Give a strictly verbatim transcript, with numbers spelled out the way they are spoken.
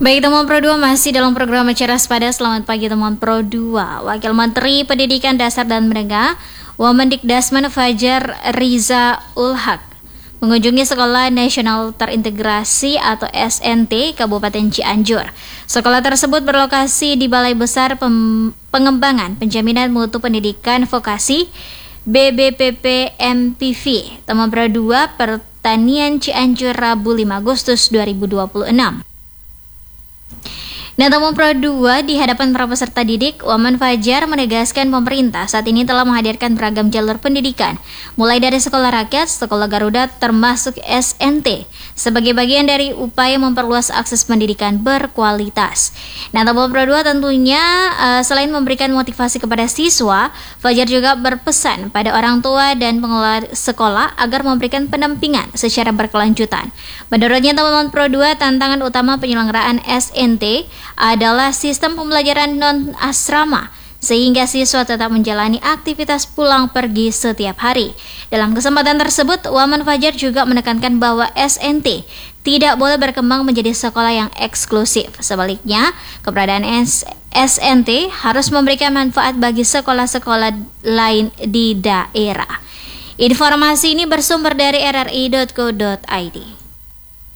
Baik teman Pro dua, masih dalam program Cerdas Pada. Selamat pagi teman Pro dua. Wakil Menteri Pendidikan Dasar dan Menengah Wamendikdasmen Fajar Riza Ulhaq mengunjungi Sekolah Nasional Terintegrasi atau S N T Kabupaten Cianjur. Sekolah tersebut berlokasi di Balai Besar Pem- Pengembangan Penjaminan Mutu Pendidikan Vokasi B B P P M P V Teman Pro dua Pertanian Cianjur Rabu lima Agustus dua ribu dua puluh enam. Nah, teman Pro dua, di hadapan para peserta didik, Wamen Fajar menegaskan pemerintah saat ini telah menghadirkan beragam jalur pendidikan, mulai dari sekolah rakyat, sekolah Garuda, termasuk S N T, sebagai bagian dari upaya memperluas akses pendidikan berkualitas. Nah, teman Pro dua tentunya uh, selain memberikan motivasi kepada siswa, Fajar juga berpesan pada orang tua dan pengelola sekolah agar memberikan pendampingan secara berkelanjutan. Menurutnya, teman-teman Pro dua, tantangan utama penyelenggaraan S N T adalah sistem pembelajaran non-asrama, sehingga siswa tetap menjalani aktivitas pulang pergi setiap hari. Dalam kesempatan tersebut, Wamen Fajar juga menekankan bahwa S N T tidak boleh berkembang menjadi sekolah yang eksklusif. Sebaliknya, keberadaan S N T harus memberikan manfaat bagi sekolah-sekolah lain di daerah. Informasi ini bersumber dari r r i dot co dot i d.